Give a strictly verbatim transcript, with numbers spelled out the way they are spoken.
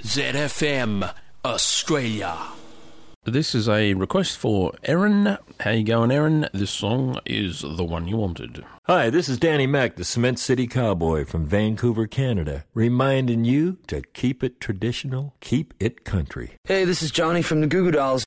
Z F M, Australia. This is a request for Erin. How you going, Erin? This song is the one you wanted. Hi, this is Danny Mac, the Cement City Cowboy from Vancouver, Canada, reminding you to keep it traditional, keep it country. Hey, this is Johnny from the Goo Goo Dolls.